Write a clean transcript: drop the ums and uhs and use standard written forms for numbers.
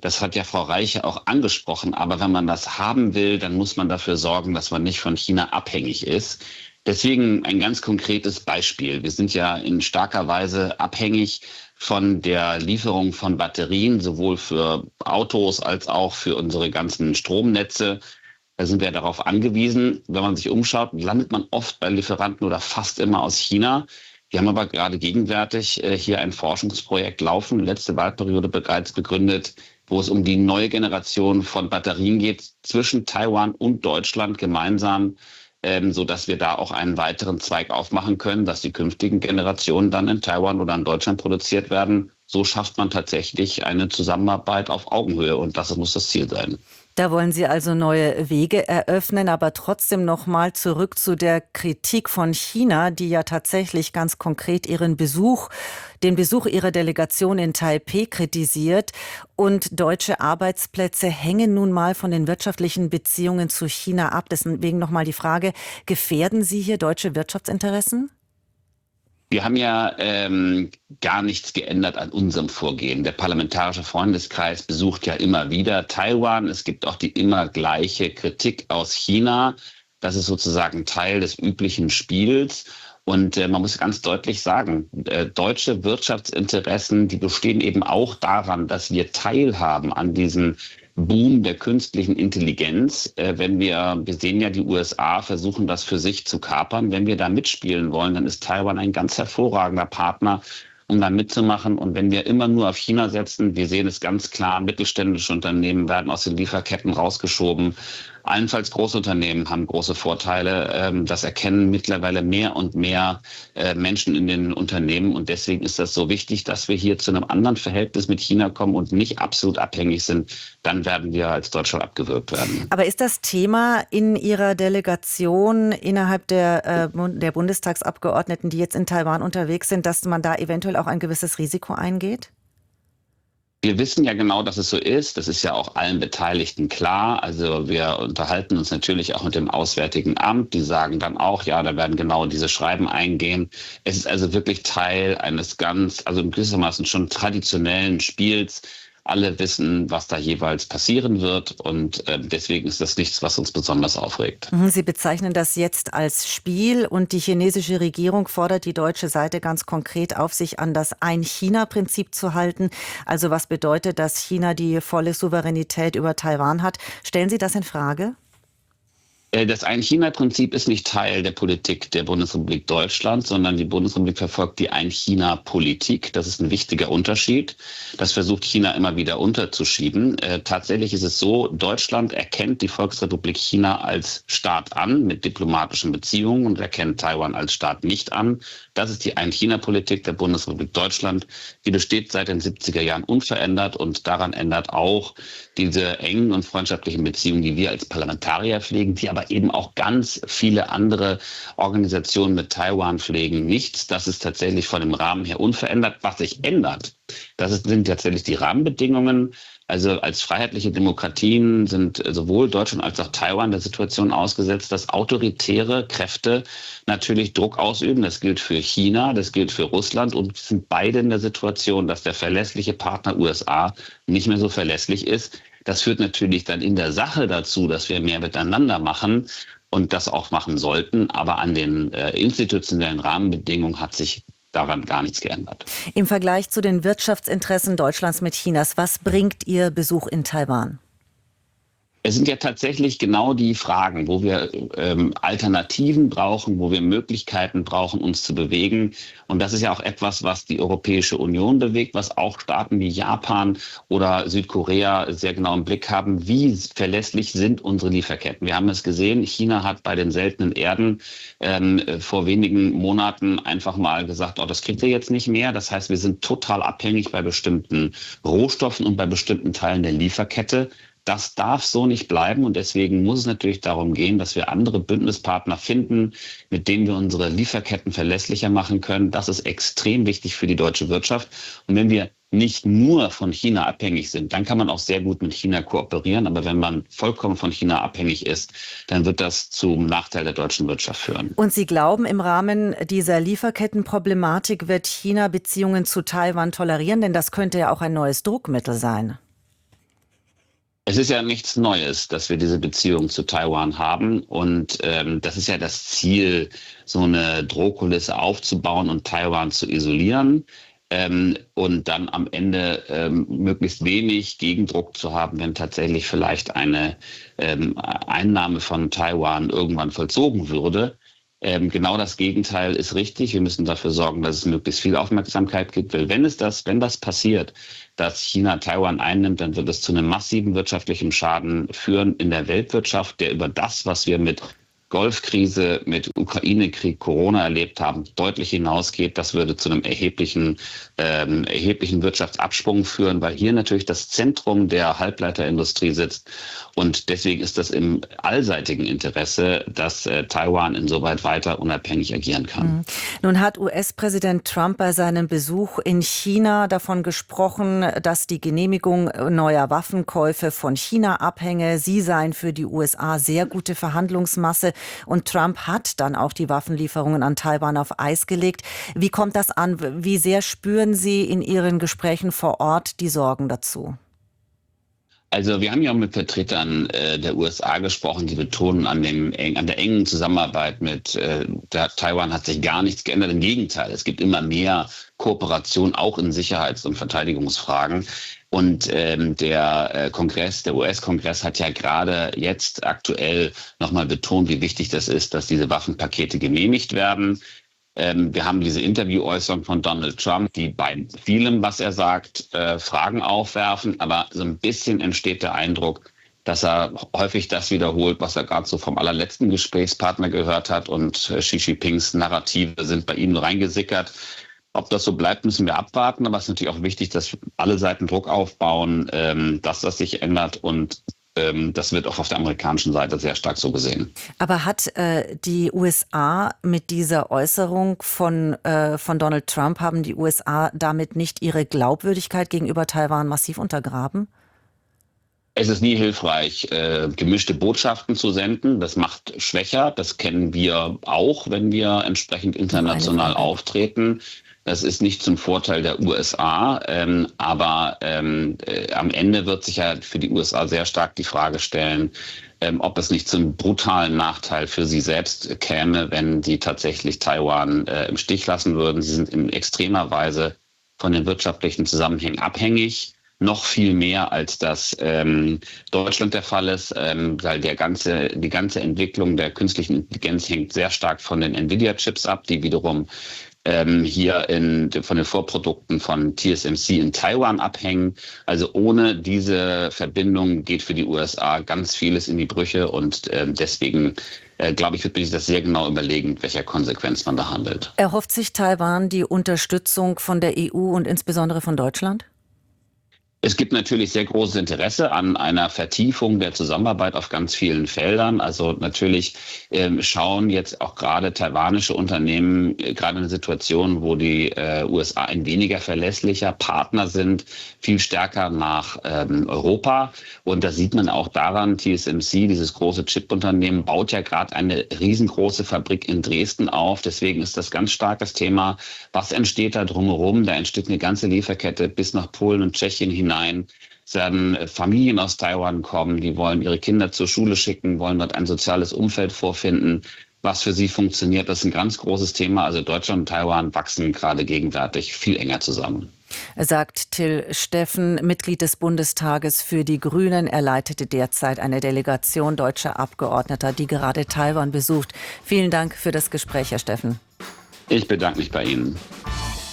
Das hat ja Frau Reiche auch angesprochen. Aber wenn man das haben will, dann muss man dafür sorgen, dass man nicht von China abhängig ist. Deswegen ein ganz konkretes Beispiel. Wir sind ja in starker Weise abhängig von der Lieferung von Batterien, sowohl für Autos als auch für unsere ganzen Stromnetze. Da sind wir darauf angewiesen. Wenn man sich umschaut, landet man oft bei Lieferanten oder fast immer aus China. Wir haben aber gerade gegenwärtig hier ein Forschungsprojekt laufen, letzte Wahlperiode bereits begründet, wo es um die neue Generation von Batterien geht, zwischen Taiwan und Deutschland gemeinsam, so dass wir da auch einen weiteren Zweig aufmachen können, dass die künftigen Generationen dann in Taiwan oder in Deutschland produziert werden. So schafft man tatsächlich eine Zusammenarbeit auf Augenhöhe und das muss das Ziel sein. Da wollen Sie also neue Wege eröffnen, aber trotzdem nochmal zurück zu der Kritik von China, die ja tatsächlich ganz konkret den Besuch ihrer Delegation in Taipeh kritisiert. Und deutsche Arbeitsplätze hängen nun mal von den wirtschaftlichen Beziehungen zu China ab. Deswegen nochmal die Frage, gefährden Sie hier deutsche Wirtschaftsinteressen? Wir haben ja gar nichts geändert an unserem Vorgehen. Der Parlamentarische Freundeskreis besucht ja immer wieder Taiwan. Es gibt auch die immer gleiche Kritik aus China. Das ist sozusagen Teil des üblichen Spiels. Und man muss ganz deutlich sagen, deutsche Wirtschaftsinteressen, die bestehen eben auch daran, dass wir teilhaben an diesen Boom der künstlichen Intelligenz. Wir sehen ja, die USA versuchen das für sich zu kapern. Wenn wir da mitspielen wollen, dann ist Taiwan ein ganz hervorragender Partner, um da mitzumachen. Und wenn wir immer nur auf China setzen, wir sehen es ganz klar, mittelständische Unternehmen werden aus den Lieferketten rausgeschoben. Allenfalls Großunternehmen haben große Vorteile. Das erkennen mittlerweile mehr und mehr Menschen in den Unternehmen. Und deswegen ist das so wichtig, dass wir hier zu einem anderen Verhältnis mit China kommen und nicht absolut abhängig sind. Dann werden wir als Deutschland abgewürgt werden. Aber ist das Thema in Ihrer Delegation innerhalb der Bundestagsabgeordneten, die jetzt in Taiwan unterwegs sind, dass man da eventuell auch ein gewisses Risiko eingeht? Wir wissen ja genau, dass es so ist. Das ist ja auch allen Beteiligten klar. Also wir unterhalten uns natürlich auch mit dem Auswärtigen Amt. Die sagen dann auch, ja, da werden genau diese Schreiben eingehen. Es ist also wirklich Teil eines also gewissermaßen schon traditionellen Spiels. Alle wissen, was da jeweils passieren wird und deswegen ist das nichts, was uns besonders aufregt. Sie bezeichnen das jetzt als Spiel und die chinesische Regierung fordert die deutsche Seite ganz konkret auf, sich an das Ein-China-Prinzip zu halten. Also was bedeutet, dass China die volle Souveränität über Taiwan hat? Stellen Sie das in Frage? Das Ein-China-Prinzip ist nicht Teil der Politik der Bundesrepublik Deutschland, sondern die Bundesrepublik verfolgt die Ein-China-Politik. Das ist ein wichtiger Unterschied. Das versucht China immer wieder unterzuschieben. Tatsächlich ist es so, Deutschland erkennt die Volksrepublik China als Staat an mit diplomatischen Beziehungen und erkennt Taiwan als Staat nicht an. Das ist die Ein-China-Politik der Bundesrepublik Deutschland. Die besteht seit den 70er Jahren unverändert und daran ändert auch diese engen und freundschaftlichen Beziehungen, die wir als Parlamentarier pflegen, die aber eben auch ganz viele andere Organisationen mit Taiwan pflegen, nichts. Das ist tatsächlich von dem Rahmen her unverändert. Was sich ändert, sind tatsächlich die Rahmenbedingungen. Also als freiheitliche Demokratien sind sowohl Deutschland als auch Taiwan der Situation ausgesetzt, dass autoritäre Kräfte natürlich Druck ausüben. Das gilt für China, das gilt für Russland und wir sind beide in der Situation, dass der verlässliche Partner USA nicht mehr so verlässlich ist. Das führt natürlich dann in der Sache dazu, dass wir mehr miteinander machen und das auch machen sollten. Aber an den institutionellen Rahmenbedingungen hat sich daran gar nichts geändert. Im Vergleich zu den Wirtschaftsinteressen Deutschlands mit Chinas, was bringt Ihr Besuch in Taiwan? Es sind ja tatsächlich genau die Fragen, wo wir Alternativen brauchen, wo wir Möglichkeiten brauchen, uns zu bewegen. Und das ist ja auch etwas, was die Europäische Union bewegt, was auch Staaten wie Japan oder Südkorea sehr genau im Blick haben. Wie verlässlich sind unsere Lieferketten? Wir haben es gesehen, China hat bei den seltenen Erden vor wenigen Monaten einfach mal gesagt, oh, das kriegt ihr jetzt nicht mehr. Das heißt, wir sind total abhängig bei bestimmten Rohstoffen und bei bestimmten Teilen der Lieferkette. Das darf so nicht bleiben und deswegen muss es natürlich darum gehen, dass wir andere Bündnispartner finden, mit denen wir unsere Lieferketten verlässlicher machen können. Das ist extrem wichtig für die deutsche Wirtschaft. Und wenn wir nicht nur von China abhängig sind, dann kann man auch sehr gut mit China kooperieren. Aber wenn man vollkommen von China abhängig ist, dann wird das zum Nachteil der deutschen Wirtschaft führen. Und Sie glauben, im Rahmen dieser Lieferkettenproblematik wird China Beziehungen zu Taiwan tolerieren? Denn das könnte ja auch ein neues Druckmittel sein. Es ist ja nichts Neues, dass wir diese Beziehung zu Taiwan haben. Und das ist ja das Ziel, so eine Drohkulisse aufzubauen und Taiwan zu isolieren. Und dann am Ende möglichst wenig Gegendruck zu haben, wenn tatsächlich vielleicht eine Einnahme von Taiwan irgendwann vollzogen würde. Genau das Gegenteil ist richtig. Wir müssen dafür sorgen, dass es möglichst viel Aufmerksamkeit gibt. Weil wenn das passiert, dass China Taiwan einnimmt, dann wird es zu einem massiven wirtschaftlichen Schaden führen in der Weltwirtschaft, der über das, was wir mit Golfkrise, mit Ukraine-Krieg, Corona erlebt haben, deutlich hinausgeht. Das würde zu einem erheblichen Wirtschaftsabschwung führen, weil hier natürlich das Zentrum der Halbleiterindustrie sitzt. Und deswegen ist das im allseitigen Interesse, dass Taiwan insoweit weiter unabhängig agieren kann. Nun hat US-Präsident Trump bei seinem Besuch in China davon gesprochen, dass die Genehmigung neuer Waffenkäufe von China abhänge. Sie seien für die USA sehr gute Verhandlungsmasse. Und Trump hat dann auch die Waffenlieferungen an Taiwan auf Eis gelegt. Wie kommt das an? Wie sehr spüren Sie in Ihren Gesprächen vor Ort die Sorgen dazu? Also wir haben ja auch mit Vertretern der USA gesprochen, die betonen an der engen Zusammenarbeit mit Taiwan hat sich gar nichts geändert. Im Gegenteil, es gibt immer mehr Kooperation, auch in Sicherheits- und Verteidigungsfragen. Und der US-Kongress hat ja gerade jetzt aktuell nochmal betont, wie wichtig das ist, dass diese Waffenpakete genehmigt werden. Wir haben diese Interviewäußerung von Donald Trump, die bei vielem, was er sagt, Fragen aufwerfen. Aber so ein bisschen entsteht der Eindruck, dass er häufig das wiederholt, was er gerade so vom allerletzten Gesprächspartner gehört hat. Und Xi Jinpings Narrative sind bei ihm nur reingesickert. Ob das so bleibt, müssen wir abwarten. Aber es ist natürlich auch wichtig, dass alle Seiten Druck aufbauen, dass das sich ändert. Und das wird auch auf der amerikanischen Seite sehr stark so gesehen. Aber hat die USA mit dieser Äußerung von Donald Trump, haben die USA damit nicht ihre Glaubwürdigkeit gegenüber Taiwan massiv untergraben? Es ist nie hilfreich, gemischte Botschaften zu senden. Das macht schwächer. Das kennen wir auch, wenn wir entsprechend international auftreten. Das ist nicht zum Vorteil der USA, aber am Ende wird sich ja für die USA sehr stark die Frage stellen, ob es nicht zum brutalen Nachteil für sie selbst käme, wenn sie tatsächlich Taiwan im Stich lassen würden. Sie sind in extremer Weise von den wirtschaftlichen Zusammenhängen abhängig. Noch viel mehr, als das Deutschland der Fall ist, weil die ganze Entwicklung der künstlichen Intelligenz hängt sehr stark von den Nvidia-Chips ab, die wiederum hier von den Vorprodukten von TSMC in Taiwan abhängen. Also ohne diese Verbindung geht für die USA ganz vieles in die Brüche und deswegen glaube ich, wird man sich das sehr genau überlegen, mit welcher Konsequenz man da handelt. Erhofft sich Taiwan die Unterstützung von der EU und insbesondere von Deutschland? Es gibt natürlich sehr großes Interesse an einer Vertiefung der Zusammenarbeit auf ganz vielen Feldern. Also natürlich schauen jetzt auch gerade taiwanische Unternehmen gerade in Situationen, wo die USA ein weniger verlässlicher Partner sind, viel stärker nach Europa. Und das sieht man auch daran, TSMC, dieses große Chip-Unternehmen, baut ja gerade eine riesengroße Fabrik in Dresden auf. Deswegen ist das ganz stark das Thema, was entsteht da drumherum? Da entsteht eine ganze Lieferkette bis nach Polen und Tschechien hinein. Es werden Familien aus Taiwan kommen, die wollen ihre Kinder zur Schule schicken, wollen dort ein soziales Umfeld vorfinden, was für sie funktioniert. Das ist ein ganz großes Thema. Also Deutschland und Taiwan wachsen gerade gegenwärtig viel enger zusammen. Sagt Till Steffen, Mitglied des Bundestages für die Grünen. Er leitete derzeit eine Delegation deutscher Abgeordneter, die gerade Taiwan besucht. Vielen Dank für das Gespräch, Herr Steffen. Ich bedanke mich bei Ihnen.